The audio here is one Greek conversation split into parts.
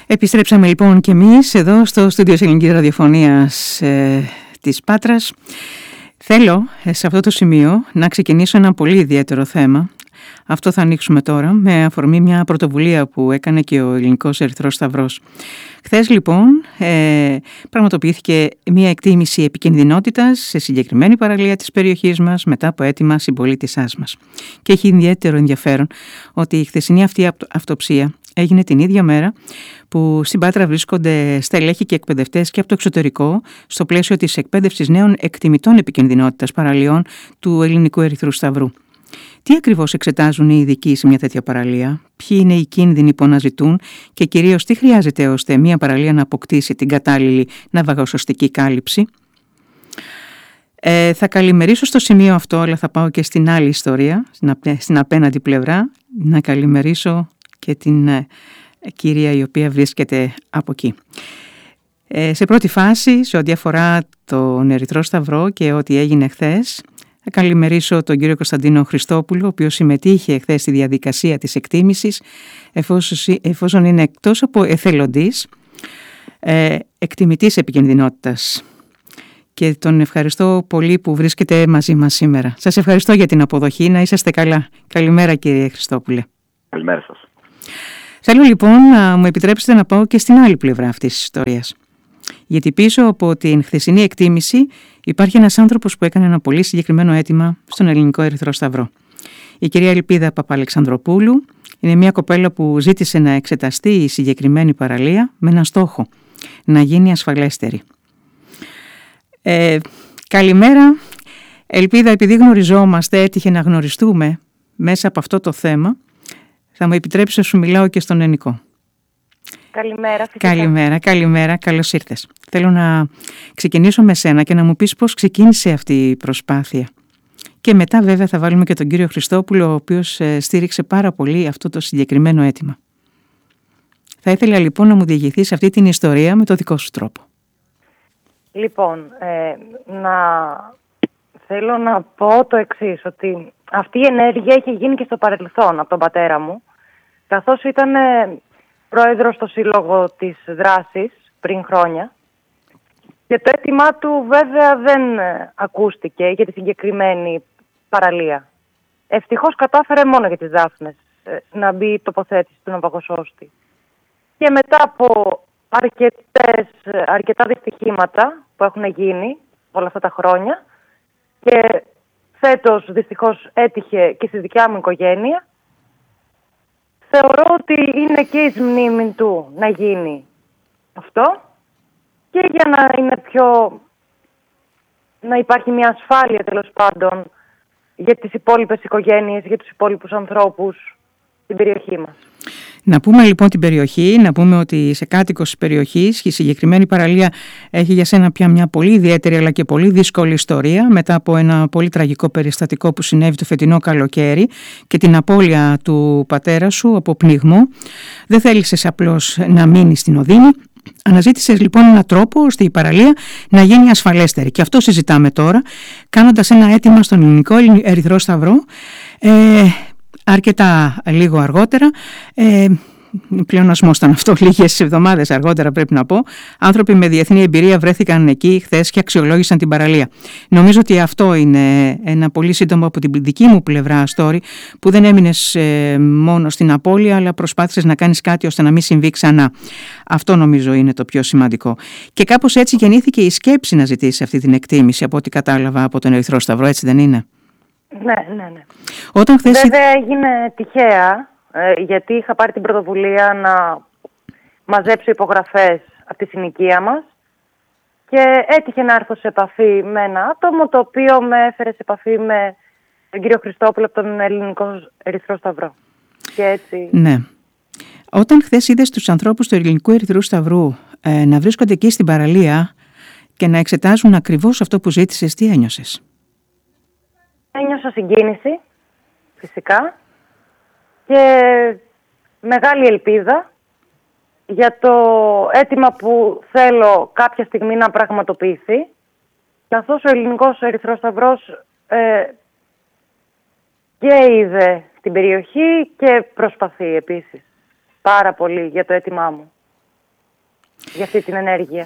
Επιστρέψαμε λοιπόν και εμείς εδώ στο στούντιο της Ελληνικής Ραδιοφωνίας της Πάτρας. Θέλω σε αυτό το σημείο να ξεκινήσω ένα πολύ ιδιαίτερο θέμα. Αυτό θα ανοίξουμε τώρα με αφορμή μια πρωτοβουλία που έκανε και ο Ελληνικός Ερυθρός Σταυρός. Χθες λοιπόν πραγματοποιήθηκε μια εκτίμηση επικινδυνότητας σε συγκεκριμένη παραλία της περιοχής μας μετά από αίτημα συμπολίτησάς μας. Και έχει ιδιαίτερο ενδιαφέρον ότι η χθεσινή αυτή αυτοψία έγινε την ίδια μέρα που στην Πάτρα βρίσκονται στελέχη και εκπαιδευτές και από το εξωτερικό στο πλαίσιο της εκπαίδευσης νέων εκτιμητών επικινδυνότητας παραλιών του Ελληνικού Ερυθρού Σταυρού. Τι ακριβώς εξετάζουν οι ειδικοί σε μια τέτοια παραλία, ποιοι είναι οι κίνδυνοι που αναζητούν και κυρίως τι χρειάζεται ώστε μια παραλία να αποκτήσει την κατάλληλη ναυαγοσωστική κάλυψη. Θα καλημερίσω στο σημείο αυτό, αλλά θα πάω και στην άλλη ιστορία, στην απέναντι πλευρά, να καλημερίσω και την κυρία η οποία βρίσκεται από εκεί. Σε πρώτη φάση, σε ό,τι αφορά τον Ερυθρό Σταυρό και ό,τι έγινε χθες, θα καλημερίσω τον κύριο Κωνσταντίνο Χριστόπουλο, ο οποίος συμμετείχε χθες στη διαδικασία της εκτίμησης, εφόσον είναι εκτός από εθελοντής, εκτιμητής επικινδυνότητας. Και τον ευχαριστώ πολύ που βρίσκεται μαζί μας σήμερα. Σας ευχαριστώ για την αποδοχή, να είσαστε καλά. Καλημέρα κύριε Χριστόπουλε. Καλημέρα σας. Θέλω λοιπόν να μου επιτρέψετε να πάω και στην άλλη πλευρά αυτής της ιστορίας. Γιατί πίσω από την χθεσινή εκτίμηση υπάρχει ένας άνθρωπος που έκανε ένα πολύ συγκεκριμένο αίτημα στον Ελληνικό Ερυθρό Σταυρό. Η κυρία Ελπίδα Παπαλεξανδροπούλου είναι μια κοπέλα που ζήτησε να εξεταστεί η συγκεκριμένη παραλία με έναν στόχο, να γίνει ασφαλέστερη. Καλημέρα. Ελπίδα, επειδή γνωριζόμαστε, έτυχε να γνωριστούμε μέσα από αυτό το θέμα, θα μου επιτρέψεις να σου μιλάω και στον ελληνικό. Καλημέρα. Φυσικά. Καλημέρα, καλώς ήρθες. Θέλω να ξεκινήσω με σένα και να μου πεις πώς ξεκίνησε αυτή η προσπάθεια. Και μετά βέβαια θα βάλουμε και τον κύριο Χριστόπουλο, ο οποίος στήριξε πάρα πολύ αυτό το συγκεκριμένο αίτημα. Θα ήθελα λοιπόν να μου διηγηθείς αυτή την ιστορία με το δικό σου τρόπο. Λοιπόν, θέλω να πω το εξής, ότι αυτή η ενέργεια είχε γίνει και στο παρελθόν από τον πατέρα μου, καθώς ήταν πρόεδρος στο σύλλογο της δράσης πριν χρόνια. Και το αίτημά του βέβαια δεν ακούστηκε για τη συγκεκριμένη παραλία. Ευτυχώς κατάφερε μόνο για τις Δάφνες να μπει η τοποθέτηση του ναυαγοσώστη. Και μετά από αρκετά δυστυχήματα που έχουν γίνει όλα αυτά τα χρόνια και φέτος δυστυχώς έτυχε και στη δικιά μου οικογένεια, θεωρώ ότι είναι και εις μνήμη του να γίνει αυτό και για να είναι να υπάρχει μια ασφάλεια τέλος πάντων για τις υπόλοιπες οικογένειες, για τους υπόλοιπους ανθρώπους στην περιοχή μας. Να πούμε λοιπόν την περιοχή, να πούμε ότι είσαι κάτοικος της περιοχής και η συγκεκριμένη παραλία έχει για σένα πια μια πολύ ιδιαίτερη αλλά και πολύ δύσκολη ιστορία μετά από ένα πολύ τραγικό περιστατικό που συνέβη το φετινό καλοκαίρι και την απώλεια του πατέρα σου από πνιγμό. Δεν θέλησες απλώς να μείνεις στην οδύνη. Αναζήτησες λοιπόν έναν τρόπο ώστε η παραλία να γίνει ασφαλέστερη και αυτό συζητάμε τώρα, κάνοντας ένα αίτημα στον Ελληνικό Ερυθρό Σταυρό αρκετά λίγο αργότερα. Πλεονασμός ήταν αυτό, λίγες εβδομάδες αργότερα πρέπει να πω. Άνθρωποι με διεθνή εμπειρία βρέθηκαν εκεί χθες και αξιολόγησαν την παραλία. Νομίζω ότι αυτό είναι ένα πολύ σύντομο από την δική μου πλευρά story, που δεν έμεινες μόνο στην απώλεια, αλλά προσπάθησες να κάνεις κάτι ώστε να μην συμβεί ξανά. Αυτό νομίζω είναι το πιο σημαντικό. Και κάπως έτσι γεννήθηκε η σκέψη να ζητήσει αυτή την εκτίμηση, από ό,τι κατάλαβα από τον Ερυθρό Σταυρό, έτσι δεν είναι? Ναι. Βέβαια έγινε τυχαία, γιατί είχα πάρει την πρωτοβουλία να μαζέψω υπογραφές από τη συνοικία μας και έτυχε να έρθω σε επαφή με ένα άτομο το οποίο με έφερε σε επαφή με τον κύριο Χριστόπουλο από τον Ελληνικό Ερυθρό Σταυρό. Και έτσι... Ναι. Όταν χθες είδες τους ανθρώπους του Ελληνικού Ερυθρού Σταυρού να βρίσκονται εκεί στην παραλία και να εξετάζουν ακριβώς αυτό που ζήτησες, τι ένιωσες? Ένιωσα συγκίνηση, φυσικά, και μεγάλη ελπίδα για το αίτημα που θέλω κάποια στιγμή να πραγματοποιηθεί, καθώς ο Ελληνικός Ερυθρός Σταυρός και είδε την περιοχή και προσπαθεί επίσης πάρα πολύ για το αίτημά μου. για αυτή την ενέργεια.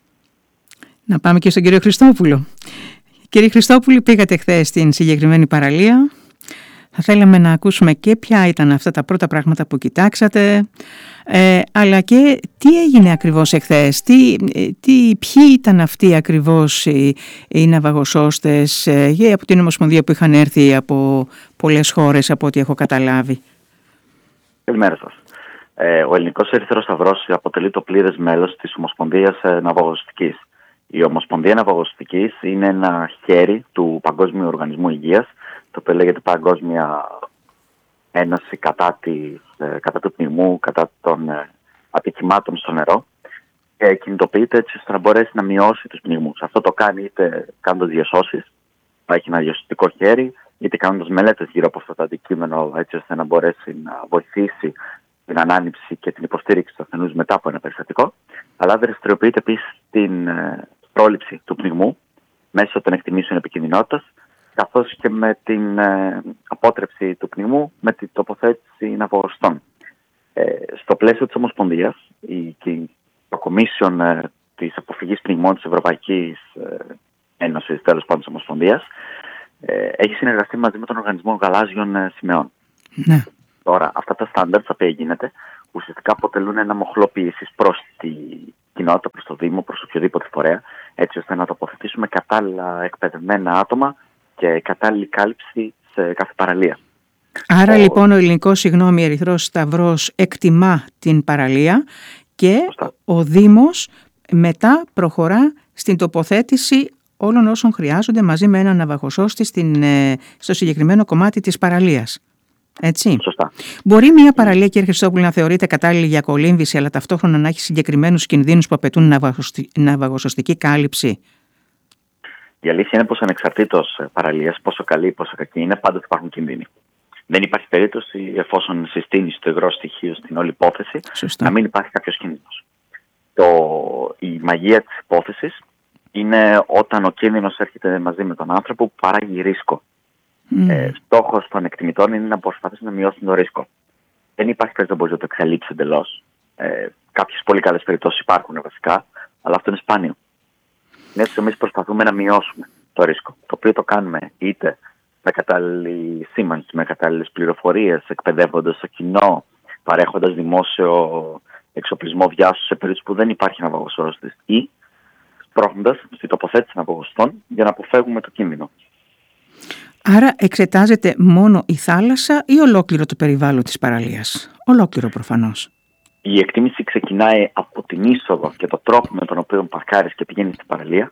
Να πάμε και στον κύριο Χριστόπουλο. Κύριε Χριστόπουλη, πήγατε χθες στην συγκεκριμένη παραλία. Θα θέλαμε να ακούσουμε και ποια ήταν αυτά τα πρώτα πράγματα που κοιτάξατε, αλλά και τι έγινε ακριβώς εχθές, ποιοι ήταν αυτοί ακριβώς οι ναυαγοσώστες από την Ομοσπονδία που είχαν έρθει από πολλές χώρες, από ό,τι έχω καταλάβει. Καλημέρα σας. Ο Ελληνικός Ερυθρός Σταυρός αποτελεί το πλήρες μέλος της Ομοσπονδίας Ναυαγοσωστικής. Η Ομοσπονδία Ναυαγοσωστικής είναι ένα χέρι του Παγκόσμιου Οργανισμού Υγείας, το οποίο λέγεται Παγκόσμια Ένωση κατά του πνιγμού, κατά των ατυχημάτων στο νερό, και κινητοποιείται έτσι ώστε να μπορέσει να μειώσει τους πνιγμούς. Αυτό το κάνει είτε κάνοντας διασώσεις, έχει ένα διασωστικό χέρι, είτε κάνοντας μελέτες γύρω από αυτό το αντικείμενο, έτσι ώστε να μπορέσει να βοηθήσει την ανάνυψη και την υποστήριξη του ασθενούς μετά από ένα περιστατικό, αλλά δραστηριοποιείται επίσης στην πρόληψη του πνιγμού μέσω των εκτιμήσεων επικινδυνότητας, καθώς και με την απότρεψη του πνιγμού με την τοποθέτηση ναυαγοσωστών. Στο πλαίσιο της Ομοσπονδίας, το Commission της Αποφυγής Πνιγμών της Ευρωπαϊκής Ένωσης, τέλος πάντων της Ομοσπονδίας, έχει συνεργαστεί μαζί με τον Οργανισμό Γαλάζιων Σημαίων. Ναι. Τώρα, αυτά τα στάνταρ τα οποία γίνεται, ουσιαστικά αποτελούν ένα μοχλό πίεσης προς τη κοινότητα, προς το Δήμο, προς οποιοδήποτε φορέα, έτσι ώστε να τοποθετήσουμε κατάλληλα εκπαιδευμένα άτομα και κατάλληλη κάλυψη σε κάθε παραλία. Άρα λοιπόν ο Ελληνικός Ερυθρός Σταυρός εκτιμά την παραλία και ο Δήμος μετά προχωρά στην τοποθέτηση όλων όσων χρειάζονται μαζί με έναν ναυαγοσώστη στο συγκεκριμένο κομμάτι της παραλίας. Έτσι. Σωστά. Μπορεί μια παραλία, κύριε Χριστόπουλη, να θεωρείται κατάλληλη για κολύμβηση, αλλά ταυτόχρονα να έχει συγκεκριμένους κινδύνους που απαιτούν ναυαγοσωστική κάλυψη? Η αλήθεια είναι πως ανεξαρτήτως παραλίας, πόσο καλή ή πόσο κακή είναι, πάντοτε υπάρχουν κινδύνοι. Δεν υπάρχει περίπτωση, εφόσον συστήνεις το υγρό στοιχείο στην όλη υπόθεση, να μην υπάρχει κάποιος κίνδυνος. Η μαγεία της υπόθεσης είναι όταν ο κίνδυνος έρχεται μαζί με τον άνθρωπο που παράγει ρίσκο. Στόχος των εκτιμητών είναι να προσπαθήσουν να μειώσουν το ρίσκο. Δεν υπάρχει περίπτωση να μπορεί να το εξαλείψει εντελώς. Κάποιες πολύ καλές περιπτώσεις υπάρχουν βασικά, αλλά αυτό είναι σπάνιο. Έτσι, εμείς προσπαθούμε να μειώσουμε το ρίσκο, το οποίο το κάνουμε είτε με κατάλληλη σήμανση, με κατάλληλες πληροφορίες, εκπαιδεύοντας το κοινό, παρέχοντας δημόσιο εξοπλισμό διάσωσης σε περίπτωση που δεν υπάρχει ναυαγοσώστης, ή σπρώχνοντας στη τοποθέτηση ναυαγοσωστών για να αποφεύγουμε το κίνδυνο. Άρα εξετάζεται μόνο η θάλασσα ή ολόκληρο το περιβάλλον της παραλίας? Ολόκληρο προφανώς. Η εκτίμηση ξεκινάει από την είσοδο και το τρόπο με τον οποίο παρκάρεις και πηγαίνεις στην παραλία.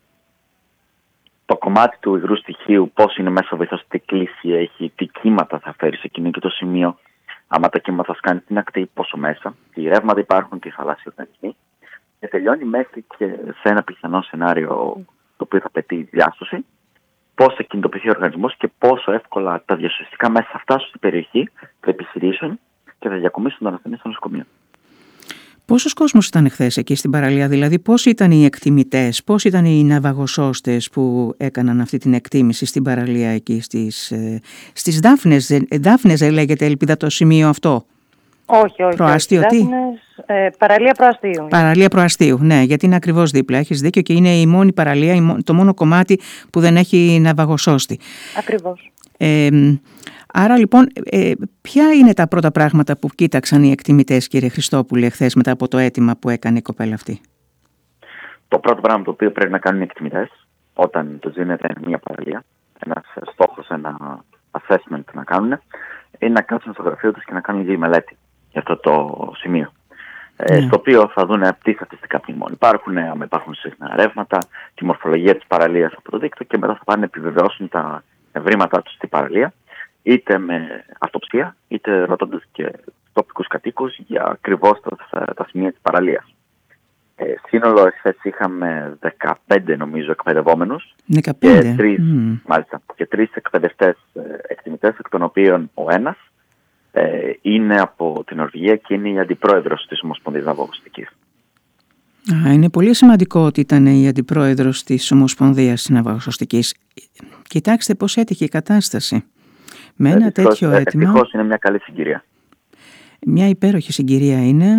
Το κομμάτι του υγρού στοιχείου, πώς είναι μέσα βοηθός, τι κλίση έχει, τι κύματα θα φέρει σε εκείνο και το σημείο. Άμα τα κύματα θα σκάνει στην ακτή, πόσο μέσα, τι ρεύματα υπάρχουν, τι θαλάσσιοι οργανισμοί. Και τελειώνει μέχρι και σε ένα πιθανό σενάριο το οποίο θα απαιτεί διάσωση. Πώς θα κινητοποιηθεί ο οργανισμός και πόσο εύκολα τα διασωστικά μέσα θα φτάσουν στην περιοχή, θα επιχειρήσουν και θα διακομίσουν τον ασθενή στο νοσοκομείο. Πόσος κόσμος ήταν χθες εκεί στην παραλία, δηλαδή πώς ήταν οι εκτιμητές, πώς ήταν οι ναυαγοσώστες που έκαναν αυτή την εκτίμηση στην παραλία εκεί στις Δάφνες, λέγεται, ελπίδα, το σημείο αυτό? Όχι. Προάστιο, τι? Παραλία Προαστίου. Παραλία Προαστίου, ναι, γιατί είναι ακριβώς δίπλα, έχεις δίκιο, και είναι η μόνη παραλία, το μόνο κομμάτι που δεν έχει ναυαγοσώστη. Ακριβώς. Άρα λοιπόν, ποια είναι τα πρώτα πράγματα που κοίταξαν οι εκτιμητές, κύριε Χριστόπουλε, χθες μετά από το αίτημα που έκανε η κοπέλα αυτή? Το πρώτο πράγμα το οποίο πρέπει να κάνουν οι εκτιμητές όταν τους δίνεται μια παραλία, ένας στόχος, ένα assessment να κάνουν, είναι να κάτσουν στο γραφείο τους και να κάνουν λίγη μελέτη για αυτό το σημείο. Στο οποίο θα δουν τι στατιστικά πνιγμών υπάρχουν, αν υπάρχουν συχνά ρεύματα, τη μορφολογία της παραλίας από το δίκτυο, και μετά θα πάνε να επιβεβαιώσουν τα ευρήματά τους στην παραλία, είτε με αυτοψία, είτε ρωτώντας και τοπικούς κατοίκους για ακριβώς τα σημεία της παραλίας. Σύνολο εχθές είχαμε 15 νομίζω εκπαιδευόμενους 15. Και τρεις εκπαιδευτές εκτιμητές, εκ των οποίων ο ένας είναι από την Νορβηγία και είναι η αντιπρόεδρος της Ομοσπονδίας Ναυαγοσωστικής. Είναι πολύ σημαντικό ότι ήταν η αντιπρόεδρος της Ομοσπονδίας Ναυαγοσωστικής. Κοιτάξτε πώς έτυχε η κατάσταση. Με ένα τέτοιο αίτημα. Ευτυχώς είναι μια καλή συγκυρία. Μια υπέροχη συγκυρία είναι.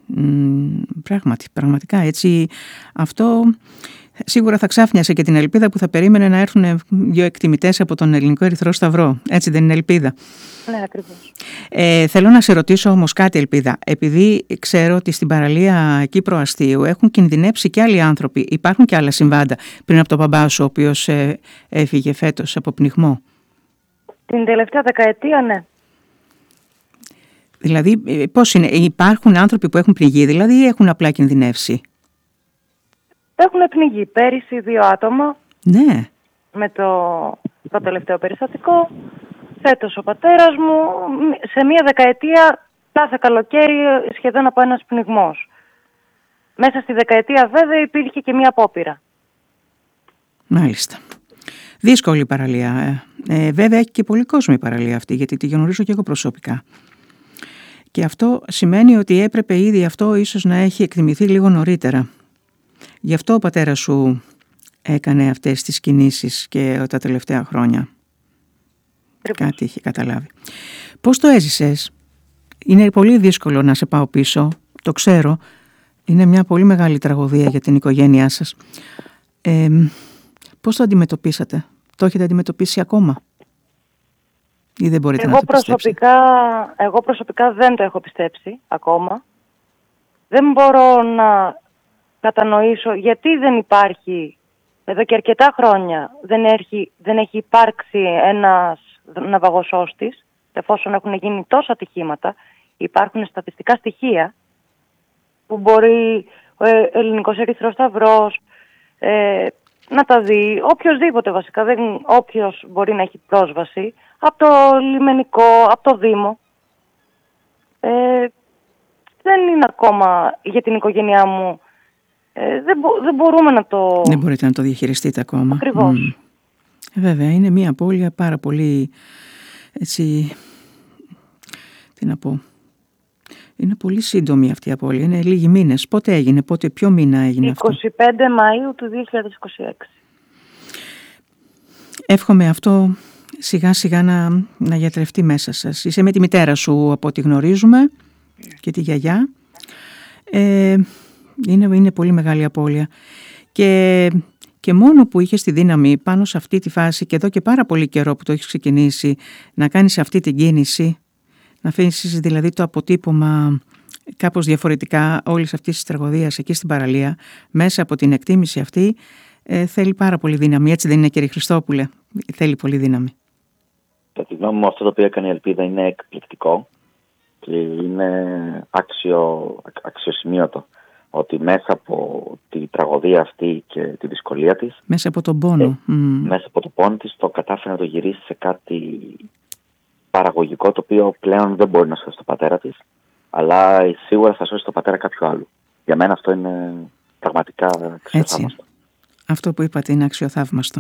Πραγματικά έτσι. Αυτό σίγουρα θα ξάφνιασε και την ελπίδα που θα περίμενε να έρθουν 2 εκτιμητές από τον Ελληνικό Ερυθρό Σταυρό. Έτσι δεν είναι, Ελπίδα? Ναι, ακριβώς. Θέλω να σε ρωτήσω όμως κάτι, Ελπίδα. Επειδή ξέρω ότι στην παραλία Κύπρο Αστείου έχουν κινδυνεύσει και άλλοι άνθρωποι, υπάρχουν και άλλα συμβάντα πριν από τον μπαμπά σου, ο οποίος έφυγε φέτος από πνιγμό. Την τελευταία δεκαετία, ναι. Δηλαδή, πώς είναι, υπάρχουν άνθρωποι που έχουν πληγεί, δηλαδή, ή έχουν απλά κινδυνεύσει? Έχουν πνιγεί πέρυσι 2 άτομα. Ναι. Με το τελευταίο περιστατικό. Φέτος ο πατέρας μου. Σε μία δεκαετία, κάθε καλοκαίρι, σχεδόν από ένας πνιγμός. Μέσα στη δεκαετία, βέβαια, υπήρχε και μία απόπειρα. Μάλιστα. Δύσκολη παραλία. Βέβαια, έχει και πολύ κόσμο η παραλία αυτή, γιατί τη γνωρίζω και εγώ προσωπικά. Και αυτό σημαίνει ότι έπρεπε ήδη αυτό ίσως να έχει εκτιμηθεί λίγο νωρίτερα. Γι' αυτό ο πατέρας σου έκανε αυτές τις κινήσεις και τα τελευταία χρόνια. Κάτι είχε καταλάβει. Πώς το έζησες? Είναι πολύ δύσκολο να σε πάω πίσω, το ξέρω. Είναι μια πολύ μεγάλη τραγωδία για την οικογένειά σας. Πώς το αντιμετωπίσατε? Το έχετε αντιμετωπίσει ακόμα? Ή δεν μπορείτε να το πιστέψετε? Εγώ προσωπικά δεν το έχω πιστέψει ακόμα. Δεν μπορώ να κατανοήσω γιατί δεν υπάρχει, εδώ και αρκετά χρόνια, δεν έχει υπάρξει ένας ναυαγοσώστης, εφόσον έχουν γίνει τόσα ατυχήματα. Υπάρχουν στατιστικά στοιχεία που μπορεί ο Ελληνικός Ερυθρός Σταυρός να τα δει, οποιοσδήποτε βασικά, όποιος μπορεί να έχει πρόσβαση, από το λιμενικό, από το Δήμο. Δεν είναι ακόμα για την οικογένειά μου. Δεν μπορούμε να το... Δεν μπορείτε να το διαχειριστείτε ακόμα. Ακριβώς. Βέβαια, είναι μια απώλεια πάρα πολύ, έτσι, τι να πω, είναι πολύ σύντομη αυτή η απώλεια, είναι λίγοι μήνες. Πότε έγινε, ποιο μήνα έγινε 25 αυτό? 25 Μαΐου του 2026. Εύχομαι αυτό σιγά σιγά να γιατρευτεί μέσα σας. Είσαι με τη μητέρα σου από ό,τι γνωρίζουμε και τη γιαγιά. Είναι πολύ μεγάλη απώλεια. Και μόνο που είχες τη δύναμη πάνω σε αυτή τη φάση και εδώ και πάρα πολύ καιρό που το έχεις ξεκινήσει να κάνεις αυτή την κίνηση, να αφήσεις δηλαδή το αποτύπωμα κάπως διαφορετικά όλης αυτής της τραγωδίας εκεί στην παραλία, μέσα από την εκτίμηση αυτή, θέλει πάρα πολύ δύναμη. Έτσι δεν είναι, κύριε Χριστόπουλε? Θέλει πολύ δύναμη. Κατά τη γνώμη μου, αυτό το οποίο έκανε η Ελπίδα είναι εκπληκτικό και είναι αξιοσημείωτο. Ότι μέσα από τη τραγωδία αυτή και τη δυσκολία της, μέσα από τον πόνο, μέσα από τον πόνο της, το κατάφερε να το γυρίσει σε κάτι παραγωγικό, το οποίο πλέον δεν μπορεί να σώσει τον πατέρα της, αλλά σίγουρα θα σώσει τον πατέρα κάποιου άλλου. Για μένα αυτό είναι πραγματικά αξιοθαύμαστο. Αυτό που είπατε είναι αξιοθαύμαστο.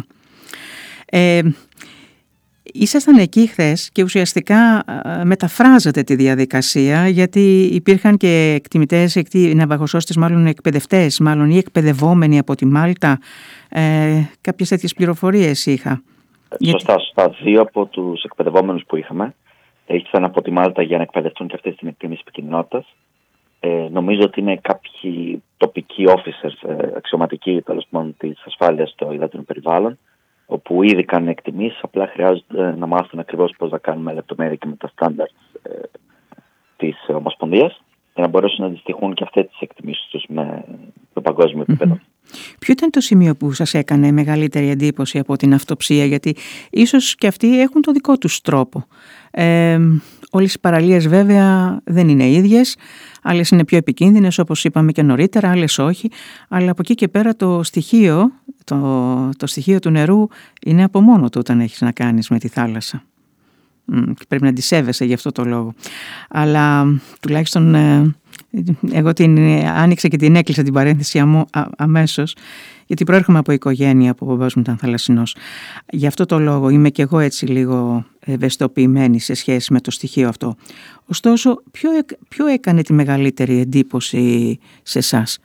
Ήσασταν εκεί χθες και ουσιαστικά μεταφράζατε τη διαδικασία, γιατί υπήρχαν και εκτιμητές, ναυαγοσώστες, μάλλον εκπαιδευτές, μάλλον ή εκπαιδευόμενοι από τη Μάλτα. Κάποιες τέτοιες πληροφορίες είχα. Σωστά. 2 από τους εκπαιδευόμενους που είχαμε ήρθαν από τη Μάλτα για να εκπαιδευτούν και αυτές την εκτίμηση επικοινωνότητας. Νομίζω ότι είναι κάποιοι τοπικοί officers, αξιωματικοί τέλος πάντων της ασφάλειας στο υδάτινο περιβάλλον, όπου ήδη κάνουν εκτιμήσεις, απλά χρειάζεται να μάθουν ακριβώς πώς να κάνουμε λεπτομέρεια και με τα standards της Ομοσπονδίας, για να μπορέσουν να αντιστοιχούν και αυτές τις εκτιμήσεις τους με το παγκόσμιο επίπεδο. Ποιο ήταν το σημείο που σας έκανε μεγαλύτερη εντύπωση από την αυτοψία? Γιατί ίσως και αυτοί έχουν το δικό τους τρόπο. Όλες οι παραλίες βέβαια δεν είναι ίδιες. Άλλες είναι πιο επικίνδυνες, όπως είπαμε και νωρίτερα, άλλες όχι. Αλλά από εκεί και πέρα το στοιχείο, το στοιχείο του νερού είναι από μόνο του όταν έχεις να κάνεις με τη θάλασσα. Και πρέπει να τη σέβεσαι γι' αυτό το λόγο. Αλλά τουλάχιστον εγώ την άνοιξα και την έκλεισα την παρένθεση αμέσως, γιατί προέρχομαι από οικογένεια που ο μπαμπάς μου ήταν θαλασσινός. Γι' αυτό το λόγο είμαι και εγώ έτσι λίγο ευαισθητοποιημένη σε σχέση με το στοιχείο αυτό. Ωστόσο, ποιο έκανε τη μεγαλύτερη εντύπωση σε εσάς?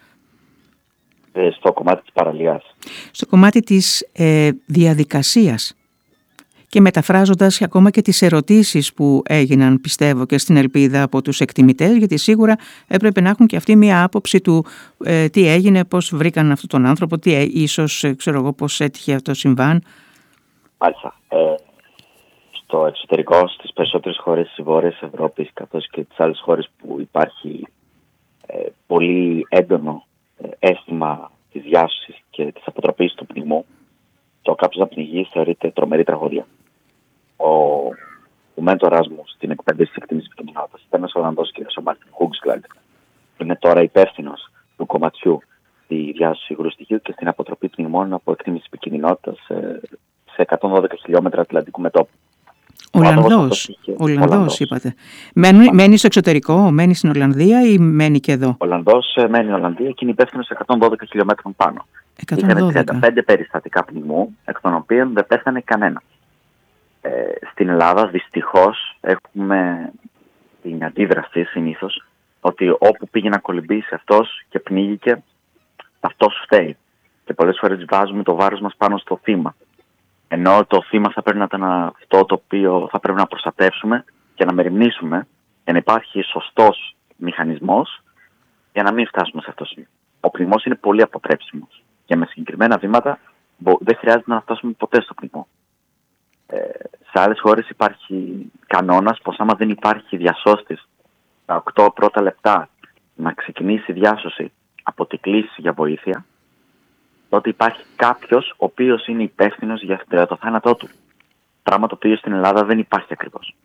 Στο κομμάτι της παραλίας. Στο κομμάτι της διαδικασίας και μεταφράζοντας ακόμα και τις ερωτήσεις που έγιναν, πιστεύω, και στην ελπίδα από τους εκτιμητές, γιατί σίγουρα έπρεπε να έχουν και αυτοί μία άποψη του τι έγινε, πώς βρήκαν αυτόν τον άνθρωπο, τι ίσως, ξέρω εγώ, πώς έτυχε αυτό συμβάν. Μάλιστα. Στο εξωτερικό, στις περισσότερες χώρες της Βόρειας Ευρώπης, καθώς και τις άλλες χώρες που υπάρχει πολύ έντονο αίσθημα της διάσωσης και της αποτροπής του πνιγμού, το κάποιος να πνιγεί θεωρείται τρομερή τραγωδία. Ο μέντορας μου στην εκπαίδευση της εκτίμησης επικινδυνότητας ήταν ένας Ολλανδός κ. ο Μάρτιν Χούγκσκλαντ, που είναι τώρα υπεύθυνος του κομματιού στη διάσωση υγρού στοιχείου και στην αποτροπή πνιγμών από εκτίμηση επικινδυνότητας σε 112 χιλιόμετρα Ατλαντικού μετώπου. Ολλανδός είπατε. Μένει στο εξωτερικό, μένει στην Ολλανδία ή μένει και εδώ? Ολλανδός μένει στην Ολλανδία και είναι υπεύθυνος σε 112 χιλιόμετρων πάνω. Είχαν 35 περιστατικά πνιγμού, εκ των οποίων δεν πέθανε κανένα. Στην Ελλάδα δυστυχώς έχουμε την αντίδραση συνήθως ότι όπου πήγε να κολυμπήσει αυτός και πνίγηκε, αυτός φταίει. Και πολλές φορές βάζουμε το βάρος μας πάνω στο θύμα. Ενώ το θύμα θα πρέπει να ήταν αυτό το οποίο θα πρέπει να προστατεύσουμε και να μεριμνήσουμε για να υπάρχει σωστός μηχανισμός για να μην φτάσουμε σε αυτό το σημείο. Ο πνιγμός είναι πολύ αποτρέψιμος και με συγκεκριμένα βήματα δεν χρειάζεται να φτάσουμε ποτέ στο πνιγμό. Σε άλλες χώρες υπάρχει κανόνας πως άμα δεν υπάρχει διασώστης τα 8 πρώτα λεπτά να ξεκινήσει η διάσωση από την κλήση για βοήθεια, τότε υπάρχει κάποιος ο οποίος είναι υπεύθυνος για το θάνατό του. Πράγμα το οποίο στην Ελλάδα δεν υπάρχει ακριβώς.